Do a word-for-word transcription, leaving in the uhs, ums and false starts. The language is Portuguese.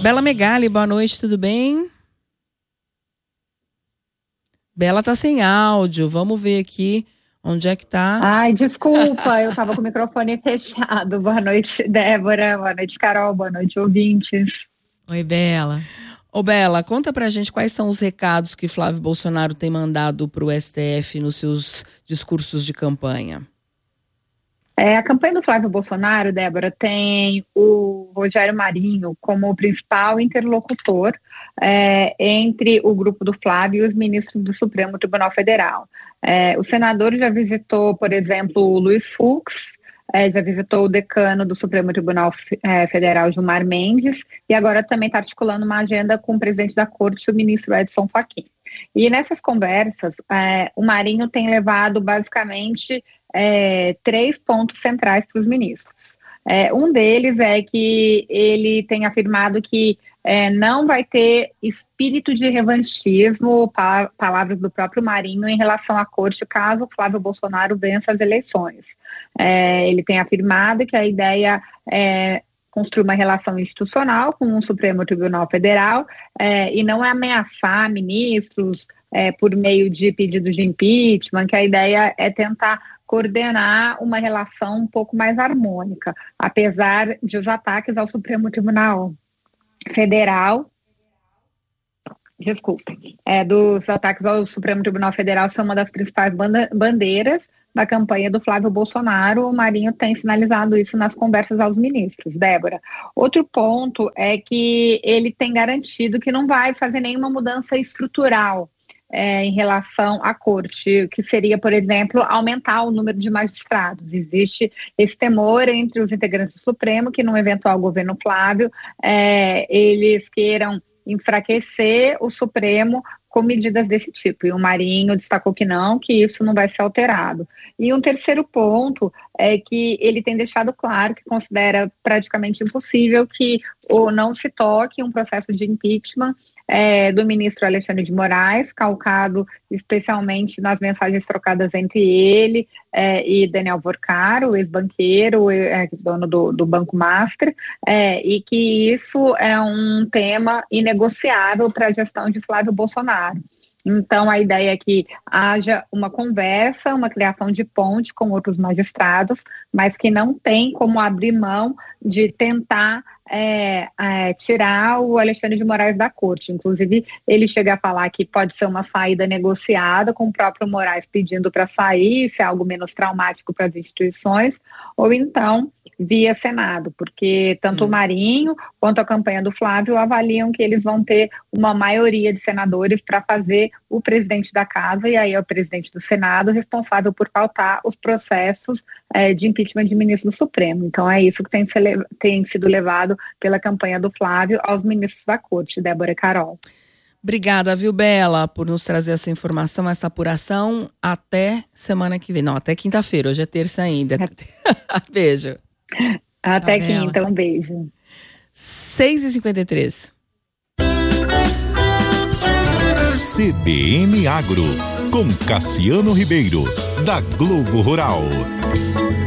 Bela Megali, boa noite, tudo bem? Bela tá sem áudio, vamos ver aqui onde é que tá. Ai, desculpa, eu tava com o microfone fechado. Boa noite, Débora, boa noite, Carol, boa noite, ouvintes. Oi, Bela. Ô Bela, conta pra gente quais são os recados que Flávio Bolsonaro tem mandado pro S T F nos seus discursos de campanha. É, a campanha do Flávio Bolsonaro, Débora, tem o Rogério Marinho como o principal interlocutor é, entre o grupo do Flávio e os ministros do Supremo Tribunal Federal. É, o senador já visitou, por exemplo, o Luiz Fux, é, já visitou o decano do Supremo Tribunal é, Federal, Gilmar Mendes, e agora também está articulando uma agenda com o presidente da Corte, o ministro Edson Fachin. E nessas conversas, é, o Marinho tem levado basicamente é, três pontos centrais para os ministros. É, um deles é que ele tem afirmado que é, não vai ter espírito de revanchismo, pa palavras do próprio Marinho, em relação à corte, caso Flávio Bolsonaro vença as eleições. É, ele tem afirmado que a ideia é construir uma relação institucional com o Supremo Tribunal Federal é, e não é ameaçar ministros é, por meio de pedidos de impeachment, que a ideia é tentar coordenar uma relação um pouco mais harmônica, apesar de os ataques ao Supremo Tribunal Federal, desculpe, é, dos ataques ao Supremo Tribunal Federal são uma das principais bandeiras da campanha do Flávio Bolsonaro. O Marinho tem sinalizado isso nas conversas aos ministros, Débora. Outro ponto é que ele tem garantido que não vai fazer nenhuma mudança estrutural É, em relação à corte, que seria, por exemplo, aumentar o número de magistrados. Existe esse temor entre os integrantes do Supremo que, num eventual governo Flávio, é, eles queiram enfraquecer o Supremo com medidas desse tipo. E o Marinho destacou que não, que isso não vai ser alterado. E um terceiro ponto é que ele tem deixado claro que considera praticamente impossível que ou não se toque um processo de impeachment É, do ministro Alexandre de Moraes, calcado especialmente nas mensagens trocadas entre ele é, e Daniel Vorcar, o ex-banqueiro, é, dono do, do Banco Master, é, e que isso é um tema inegociável para a gestão de Flávio Bolsonaro. Então, a ideia é que haja uma conversa, uma criação de ponte com outros magistrados, mas que não tem como abrir mão de tentar é, é, tirar o Alexandre de Moraes da corte. Inclusive, ele chega a falar que pode ser uma saída negociada, com o próprio Moraes pedindo para sair, se é algo menos traumático para as instituições, ou então via Senado, porque tanto hum. o Marinho quanto a campanha do Flávio avaliam que eles vão ter uma maioria de senadores para fazer o presidente da casa, e aí é o presidente do Senado responsável por pautar os processos é, de impeachment de ministro do Supremo. Então é isso que tem, tem sido levado pela campanha do Flávio aos ministros da Corte, Débora e Carol. Obrigada, viu, Bela, por nos trazer essa informação, essa apuração. Até semana que vem. Não, até quinta-feira, hoje é terça ainda. Beijo. Até tá quinta, um beijo. seis e cinquenta e três. C B N Agro, com Cassiano Ribeiro, da Globo Rural.